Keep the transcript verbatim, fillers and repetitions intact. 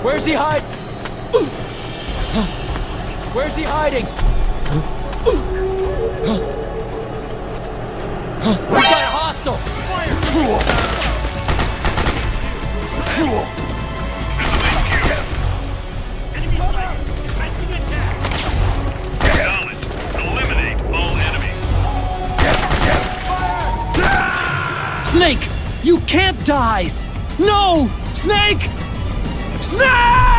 Where's he hiding? Where's he hiding? We got a hostile! Enemy fire! Commencing attack! Acknowledge. Eliminate all enemies. Snake! You can't die! No! Snake! Snake!